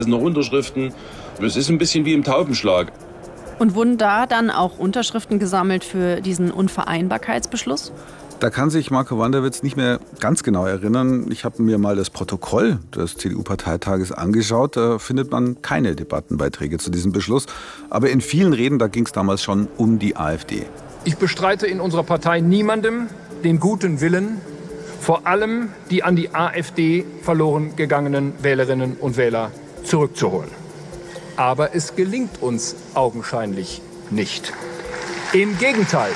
Es sind noch Unterschriften. Es ist ein bisschen wie im Taubenschlag. Und wurden da dann auch Unterschriften gesammelt für diesen Unvereinbarkeitsbeschluss? Da kann sich Marco Wanderwitz nicht mehr ganz genau erinnern. Ich habe mir mal das Protokoll des CDU-Parteitages angeschaut. Da findet man keine Debattenbeiträge zu diesem Beschluss. Aber in vielen Reden, da ging es damals schon um die AfD. Ich bestreite in unserer Partei niemandem den guten Willen, vor allem die an die AfD verloren gegangenen Wählerinnen und Wähler zurückzuholen. Aber es gelingt uns augenscheinlich nicht. Im Gegenteil.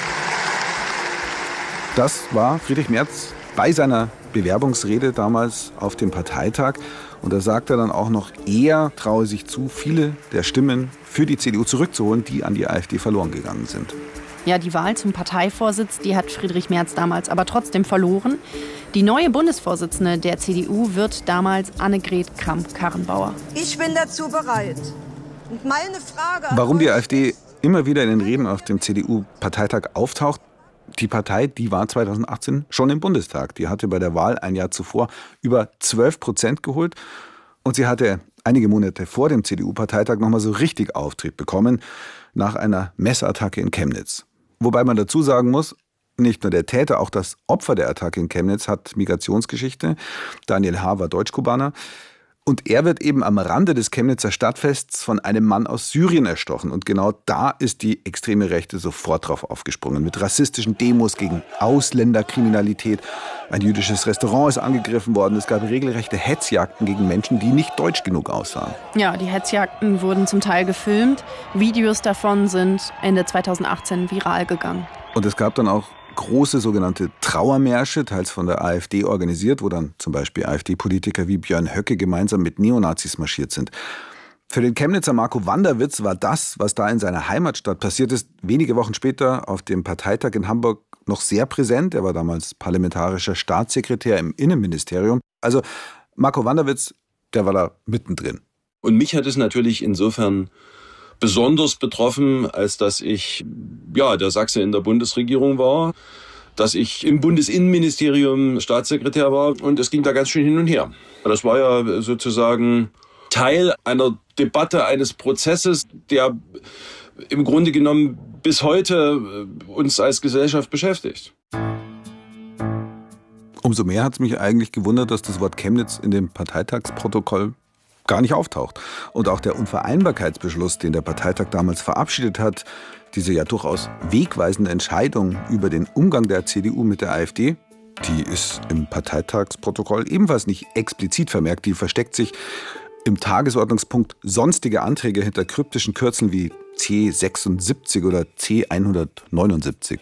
Das war Friedrich Merz bei seiner Bewerbungsrede damals auf dem Parteitag. Und da sagt er dann auch noch, er traue sich zu, viele der Stimmen für die CDU zurückzuholen, die an die AfD verloren gegangen sind. Ja, die Wahl zum Parteivorsitz, die hat Friedrich Merz damals aber trotzdem verloren. Die neue Bundesvorsitzende der CDU wird damals Annegret Kramp-Karrenbauer. Ich bin dazu bereit. Und meine Frage... Warum die AfD immer wieder in den Reden auf dem CDU-Parteitag auftaucht? Die Partei, die war 2018 schon im Bundestag. Die hatte bei der Wahl ein Jahr zuvor über 12% geholt. Und sie hatte einige Monate vor dem CDU-Parteitag nochmal so richtig Auftrieb bekommen nach einer Messerattacke in Chemnitz. Wobei man dazu sagen muss, nicht nur der Täter, auch das Opfer der Attacke in Chemnitz hat Migrationsgeschichte. Daniel H. war Deutsch-Kubaner. Und er wird eben am Rande des Chemnitzer Stadtfests von einem Mann aus Syrien erstochen. Und genau da ist die extreme Rechte sofort drauf aufgesprungen. Mit rassistischen Demos gegen Ausländerkriminalität. Ein jüdisches Restaurant ist angegriffen worden. Es gab regelrechte Hetzjagden gegen Menschen, die nicht deutsch genug aussahen. Ja, die Hetzjagden wurden zum Teil gefilmt. Videos davon sind Ende 2018 viral gegangen. Und es gab dann auch große sogenannte Trauermärsche, teils von der AfD organisiert, wo dann zum Beispiel AfD-Politiker wie Björn Höcke gemeinsam mit Neonazis marschiert sind. Für den Chemnitzer Marco Wanderwitz war das, was da in seiner Heimatstadt passiert ist, wenige Wochen später auf dem Parteitag in Hamburg noch sehr präsent. Er war damals parlamentarischer Staatssekretär im Innenministerium. Also Marco Wanderwitz, der war da mittendrin. Und mich hat es natürlich insofern besonders betroffen, als dass ich der Sachse in der Bundesregierung war, dass ich im Bundesinnenministerium Staatssekretär war und es ging da ganz schön hin und her. Das war ja sozusagen Teil einer Debatte, eines Prozesses, der im Grunde genommen bis heute uns als Gesellschaft beschäftigt. Umso mehr hat es mich eigentlich gewundert, dass das Wort Chemnitz in dem Parteitagsprotokoll gar nicht auftaucht. Und auch der Unvereinbarkeitsbeschluss, den der Parteitag damals verabschiedet hat, diese ja durchaus wegweisende Entscheidung über den Umgang der CDU mit der AfD, die ist im Parteitagsprotokoll ebenfalls nicht explizit vermerkt. Die versteckt sich im Tagesordnungspunkt sonstige Anträge hinter kryptischen Kürzeln wie C76 oder C179.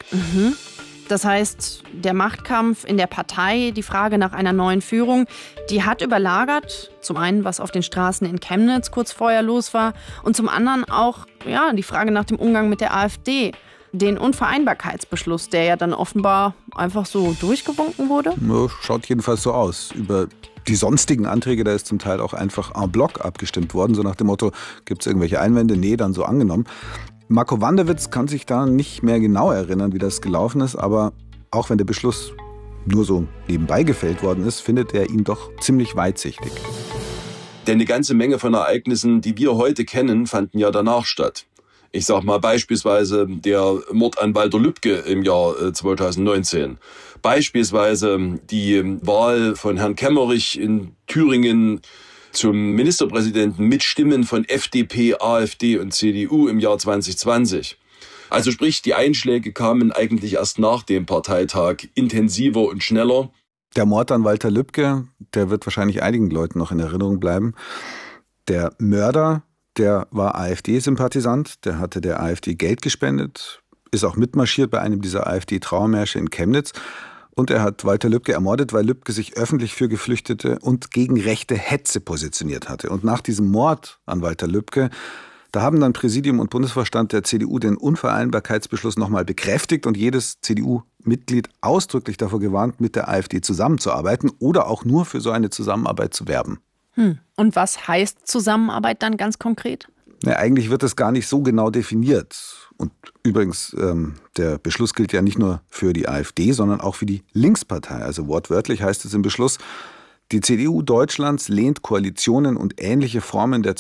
Das heißt, der Machtkampf in der Partei, die Frage nach einer neuen Führung, die hat überlagert, zum einen, was auf den Straßen in Chemnitz kurz vorher los war und zum anderen auch die Frage nach dem Umgang mit der AfD. Den Unvereinbarkeitsbeschluss, der ja dann offenbar einfach so durchgewunken wurde? Ja, schaut jedenfalls so aus. Über die sonstigen Anträge, da ist zum Teil auch einfach en bloc abgestimmt worden, so nach dem Motto, gibt es irgendwelche Einwände? Nee, dann so angenommen. Marco Wanderwitz kann sich da nicht mehr genau erinnern, wie das gelaufen ist, aber auch wenn der Beschluss nur so nebenbei gefällt worden ist, findet er ihn doch ziemlich weitsichtig. Denn eine ganze Menge von Ereignissen, die wir heute kennen, fanden ja danach statt. Ich sag mal beispielsweise der Mord an Walter Lübcke im Jahr 2019. Beispielsweise die Wahl von Herrn Kemmerich in Thüringen zum Ministerpräsidenten mit Stimmen von FDP, AfD und CDU im Jahr 2020. Also sprich, die Einschläge kamen eigentlich erst nach dem Parteitag intensiver und schneller. Der Mord an Walter Lübcke, der wird wahrscheinlich einigen Leuten noch in Erinnerung bleiben. Der Mörder, der war AfD-Sympathisant, der hatte der AfD Geld gespendet, ist auch mitmarschiert bei einem dieser AfD-Trauermärsche in Chemnitz. Und er hat Walter Lübcke ermordet, weil Lübcke sich öffentlich für Geflüchtete und gegen rechte Hetze positioniert hatte. Und nach diesem Mord an Walter Lübcke, da haben dann Präsidium und Bundesvorstand der CDU den Unvereinbarkeitsbeschluss nochmal bekräftigt und jedes CDU-Mitglied ausdrücklich davor gewarnt, mit der AfD zusammenzuarbeiten oder auch nur für so eine Zusammenarbeit zu werben. Und was heißt Zusammenarbeit dann ganz konkret? Ja, eigentlich wird das gar nicht so genau definiert. Und übrigens, der Beschluss gilt ja nicht nur für die AfD, sondern auch für die Linkspartei. Also wortwörtlich heißt es im Beschluss, die CDU Deutschlands lehnt Koalitionen und ähnliche Formen der